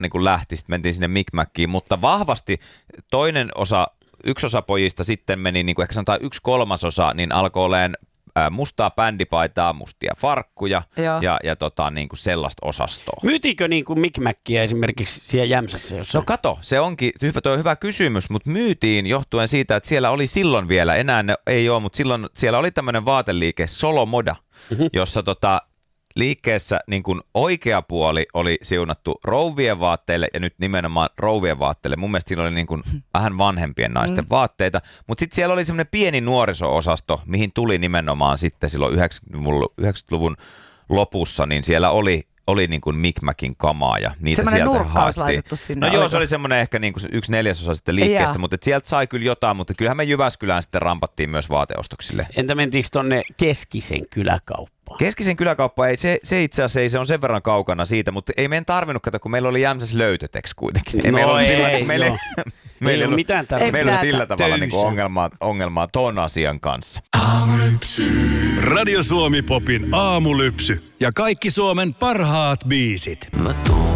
niin kuin lähti, sitten mentiin sinne Micmaciin, mutta vahvasti yksi osa pojista sitten meni, niin kuin ehkä sanotaan 1/3, niin alkoi olemaan mustaa bändipaitaa, mustia farkkuja ja niin kuin sellaista osastoa. Myytiinkö niin kuin Micmacia esimerkiksi siellä Jämsässä jossain? No kato, se onkin hyvä kysymys, mutta myytiin johtuen siitä, että siellä oli silloin vielä, enää ne ei ole, mutta silloin siellä oli tämmöinen vaateliike Solo Moda, jossa liikkeessä niin kuin oikea puoli oli siunattu rouvien vaatteille ja nyt nimenomaan rouvien vaatteille. Mun mielestä siinä oli niin kuin vähän vanhempien naisten vaatteita, mutta sitten siellä oli semmoinen pieni nuoriso-osasto, mihin tuli nimenomaan sitten silloin 90-luvun lopussa, niin siellä oli niin kuin Micmacin kamaa ja niitä semmoinen sieltä nurkkaus haettiin. laitettu sinne. No joo, se oli semmoinen ehkä niin kuin 1/4 sitten liikkeestä, mutta sieltä sai kyllä jotain, mutta kyllähän me Jyväskylään sitten rampattiin myös vaateostoksille. Entä mentiinkö tonne Keskisen kyläkauppaan? Keskisen kyläkauppa, ei, se itse asiassa se on sen verran kaukana siitä, mutta ei meidän tarvinnut katsoa, kun meillä oli Jämsässä löytöteksi kuitenkin. Meillä oli mitään meillä oli sillä tavalla niin kuin ongelmaa ton asian kanssa. Aamulypsy. Radio Suomi Popin aamulypsy. Ja kaikki Suomen parhaat biisit.